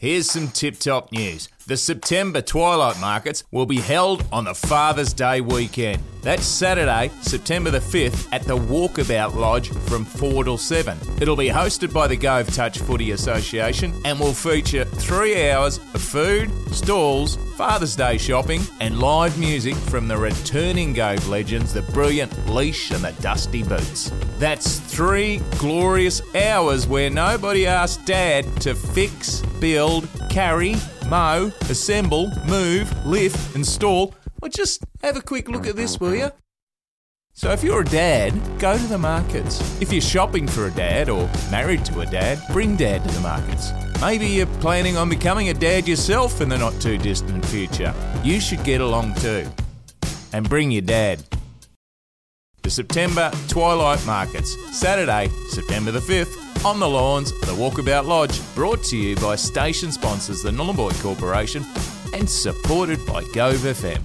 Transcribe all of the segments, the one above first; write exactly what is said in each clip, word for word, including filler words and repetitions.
here's some tip-top news. The September Twilight Markets will be held on the Father's Day weekend. That's Saturday, September the fifth, at the Walkabout Lodge from four till seven. It'll be hosted by the Gove Touch Footy Association and will feature three hours of food, stalls, Father's Day shopping and live music from the returning Gove legends, the brilliant Leash and the Dusty Boots. That's three glorious hours where nobody asked Dad to fix, build, carry, mow, assemble, move, lift, install. Well, just have a quick look at this, will you? So if you're a dad, go to the markets. If you're shopping for a dad or married to a dad, bring Dad to the markets. Maybe you're planning on becoming a dad yourself in the not too distant future. You should get along too. And bring your dad. The September Twilight Markets, Saturday, September the fifth, on the lawns of the Walkabout Lodge, brought to you by station sponsors the Nhulunbuy Corporation and supported by Gove F M.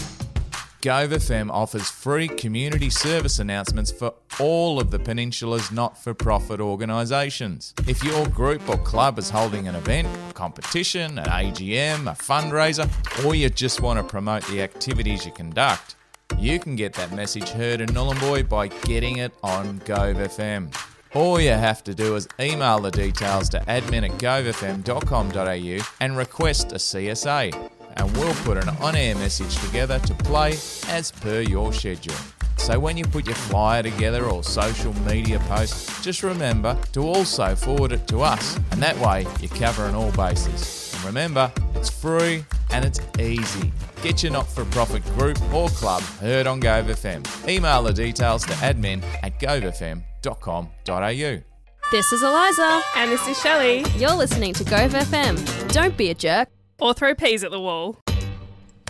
Gove F M offers free community service announcements for all of the Peninsula's not-for-profit organisations. If your group or club is holding an event, a competition, an A G M, a fundraiser, or you just want to promote the activities you conduct, you can get that message heard in Nhulunbuy by getting it on Gove F M. All you have to do is email the details to admin at gove f m dot com dot a u and request a C S A, and we'll put an on-air message together to play as per your schedule. So when you put your flyer together or social media post, just remember to also forward it to us, and that way you're covering all bases. And remember, it's free and it's easy. Get your not-for-profit group or club heard on Gove F M. Email the details to admin at gove f m dot com dot a u. This is Eliza. And this is Shelley. You're listening to Gove F M. Don't be a jerk. Or throw peas at the wall.